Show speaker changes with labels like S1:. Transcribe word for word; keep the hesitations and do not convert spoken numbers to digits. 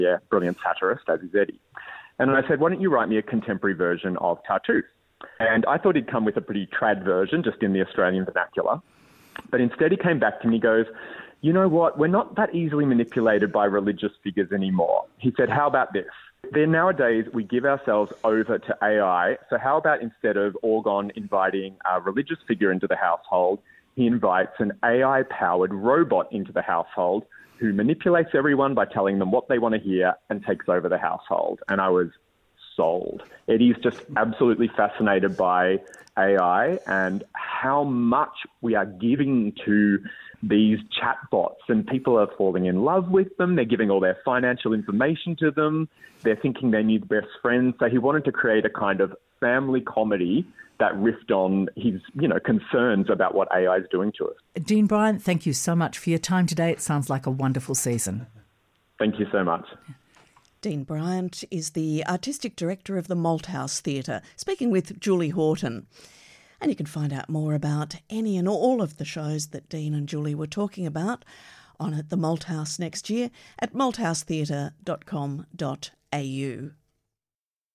S1: yeah, brilliant satirist, as is Eddie. And I said, why don't you write me a contemporary version of Tartuffe? And I thought he'd come with a pretty trad version, just in the Australian vernacular. But instead he came back to me and goes, you know what, we're not that easily manipulated by religious figures anymore. He said, how about this? Then nowadays we give ourselves over to A I. So how about instead of Orgon inviting a religious figure into the household, he invites an A I-powered robot into the household who manipulates everyone by telling them what they want to hear and takes over the household. And I was sold. Eddie's just absolutely fascinated by A I and how much we are giving to these chatbots, and people are falling in love with them. They're giving all their financial information to them. They're thinking they're new best friends. So he wanted to create a kind of family comedy that riffed on his, you know, concerns about what A I is doing to us.
S2: Dean Bryant, thank you so much for your time today. It sounds like a wonderful season.
S1: Thank you so much.
S3: Dean Bryant is the Artistic Director of the Malthouse Theatre, speaking with Julie Horton. And you can find out more about any and all of the shows that Dean and Julie were talking about on at the Malthouse next year at malthouse theatre dot com dot a u.